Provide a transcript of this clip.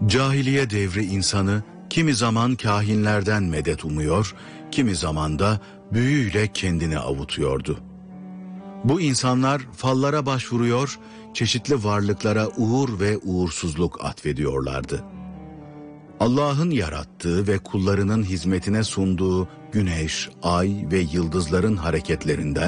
Cahiliye devri insanı kimi zaman kahinlerden medet umuyor, kimi zaman da büyüyle kendini avutuyordu. Bu insanlar fallara başvuruyor, çeşitli varlıklara uğur ve uğursuzluk atfediyorlardı. Allah'ın yarattığı ve kullarının hizmetine sunduğu güneş, ay ve yıldızların hareketlerinden